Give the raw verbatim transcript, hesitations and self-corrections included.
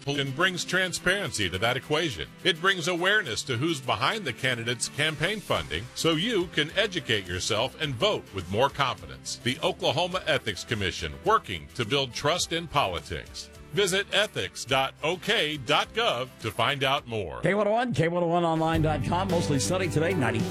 and brings transparency to that equation. It brings awareness to who's behind the candidate's campaign funding so you can educate yourself and vote with more confidence. The Oklahoma Ethics Commission, working to build trust in politics. Visit ethics dot o k dot gov to find out more. K one oh one, K one oh one online dot com. Mostly sunny today, ninety.